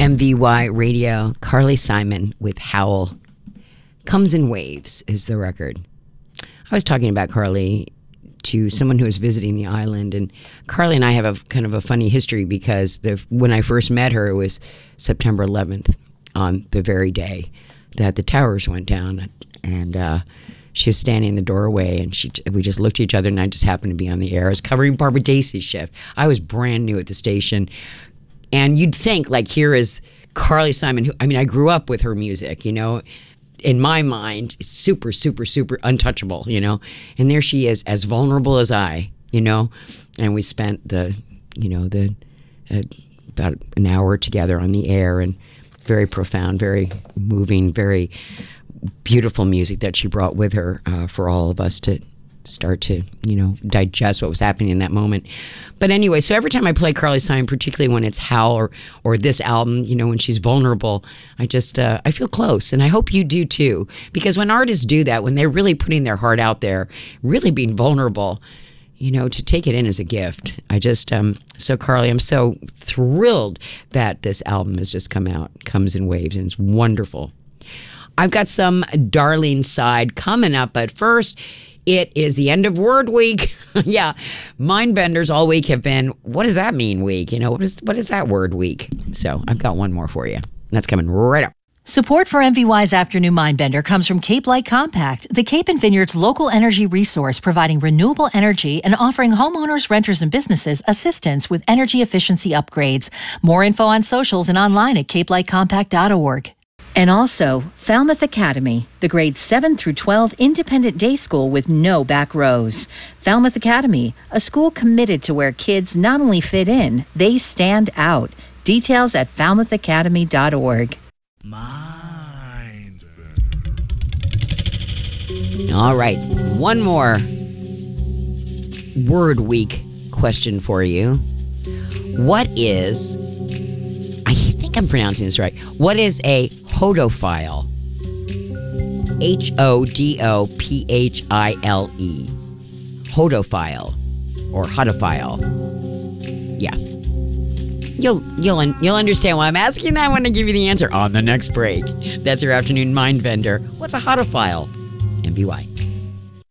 MVY Radio, Carly Simon with Howl. Comes in Waves is the record. I was talking about Carly to someone who was visiting the island, and Carly and I have a kind of a funny history because when I first met her, it was September 11th, on the very day that the towers went down, and she was standing in the doorway, and we just looked at each other, and I just happened to be on the air. I was covering Barbara Dacey's shift. I was brand new at the station, and you'd think, like, here is Carly Simon, I grew up with her music, in my mind, super, super, super untouchable, and there she is, as vulnerable as I, and we spent about an hour together on the air, and very profound, very moving, very beautiful music that she brought with her for all of us to start to, digest what was happening in that moment. But anyway, so every time I play Carly Simon, particularly when it's Howl or this album, when she's vulnerable, I feel close. And I hope you do too. Because when artists do that, when they're really putting their heart out there, really being vulnerable, to take it in as a gift. So Carly, I'm so thrilled that this album has just come out, Comes in Waves, and it's wonderful. I've got some Darlene Side coming up, but first, it is the end of Word Week. Yeah, Mindbenders all week have been, what does that mean week? What is that word week? So I've got one more for you. That's coming right up. Support for MVY's Afternoon Mindbender comes from Cape Light Compact, the Cape and Vineyard's local energy resource providing renewable energy and offering homeowners, renters, and businesses assistance with energy efficiency upgrades. More info on socials and online at capelightcompact.org. And also, Falmouth Academy, the grades 7 through 12 independent day school with no back rows. Falmouth Academy, a school committed to where kids not only fit in, they stand out. Details at falmouthacademy.org. All right, one more Word Week question for you. What is, I think I'm pronouncing this right, what is a hodophile? Hodophile. Hodophile or hodophile. Yeah. You'll understand why I'm asking that when I give you the answer on the next break. That's your Afternoon Mindbender. What's a hodophile? MBY.